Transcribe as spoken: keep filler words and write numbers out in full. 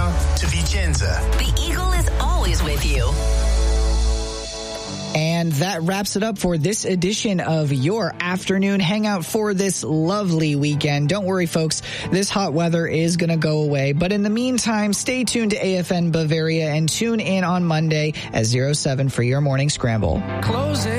Roma to Vicenza. The Eagle is always with you. And that wraps it up for this edition of your afternoon hangout for this lovely weekend. Don't worry, folks. This hot weather is going to go away. But in the meantime, stay tuned to A F N Bavaria and tune in on Monday at zero seven for your morning scramble. Close it.